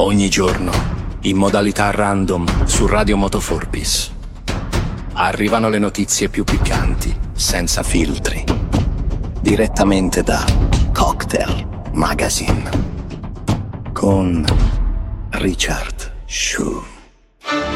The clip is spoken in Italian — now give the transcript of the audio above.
Ogni giorno, in modalità random, su Radio Motoforbis. Arrivano le notizie più piccanti, senza filtri. Direttamente da Cocktail Magazine. Con Richard Schuh.